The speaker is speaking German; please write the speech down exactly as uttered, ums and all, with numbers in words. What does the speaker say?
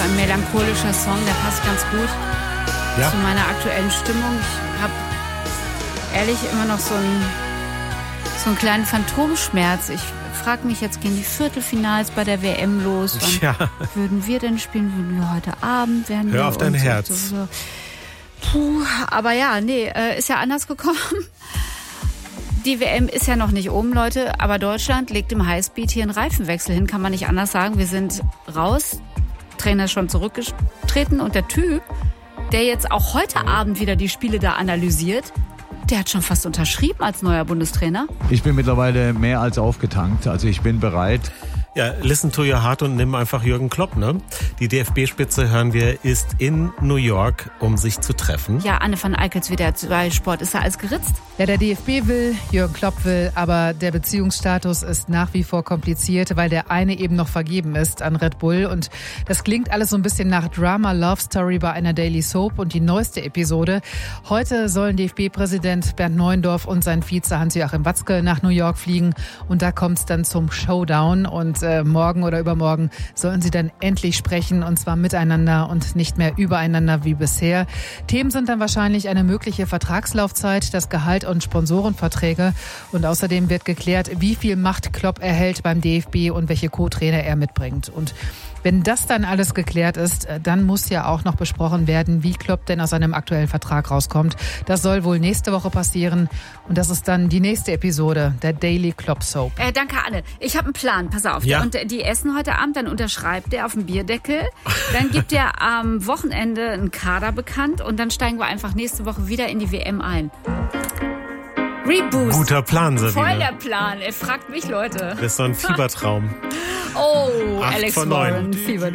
ein melancholischer Song, der passt ganz gut Ja. zu meiner aktuellen Stimmung. Ich habe ehrlich immer noch so einen, so einen kleinen Phantomschmerz. Ich frage mich, jetzt gehen die Viertelfinals bei der W M los. Wann Ja. würden wir denn spielen? Würden wir heute Abend? Werden Hör wir auf dein uns- Herz. So, so. Puh, aber ja, nee, äh, ist ja anders gekommen. Die W M ist ja noch nicht um, Leute, aber Deutschland legt im Highspeed hier einen Reifenwechsel hin, kann man nicht anders sagen. Wir sind raus, Trainer ist schon zurückgetreten und der Typ, der jetzt auch heute Abend wieder die Spiele da analysiert, der hat schon fast unterschrieben als neuer Bundestrainer. Ich bin mittlerweile mehr als aufgetankt. Also ich bin bereit. Ja, listen to your heart und nimm einfach Jürgen Klopp, ne? Die D F B-Spitze, hören wir, ist in New York, um sich zu treffen. Ja, Anne van Eickels wieder bei Sport. Ist da alles geritzt? Ja, der D F B will, Jürgen Klopp will, aber der Beziehungsstatus ist nach wie vor kompliziert, weil der eine eben noch vergeben ist an Red Bull. Und das klingt alles so ein bisschen nach Drama Love Story bei einer Daily Soap. Und die neueste Episode: Heute sollen D F B-Präsident Bernd Neuendorf und sein Vize Hans-Joachim Watzke nach New York fliegen. Und da kommt es dann zum Showdown. Und äh, morgen oder übermorgen sollen sie dann endlich sprechen, und zwar miteinander und nicht mehr übereinander wie bisher. Themen sind dann wahrscheinlich eine mögliche Vertragslaufzeit, das Gehalt und Sponsorenverträge. Und außerdem wird geklärt, wie viel Macht Klopp erhält beim D F B und welche Co-Trainer er mitbringt. Und wenn das dann alles geklärt ist, dann muss ja auch noch besprochen werden, wie Klopp denn aus seinem aktuellen Vertrag rauskommt. Das soll wohl nächste Woche passieren. Und das ist dann die nächste Episode der Daily Klopp Soap. Äh, danke, Anne. Ich habe einen Plan, pass auf. Ja. Und die essen heute Abend, dann unterschreibt er auf dem Bierdeckel. Dann gibt er am Wochenende einen Kader bekannt und dann steigen wir einfach nächste Woche wieder in die W M ein. Reboost. Guter Plan, Voll Sabine. der Plan. Ey, fragt mich, Leute. Das ist so ein Fiebertraum. Oh, Acht Alex von neun. Warren, Fieber.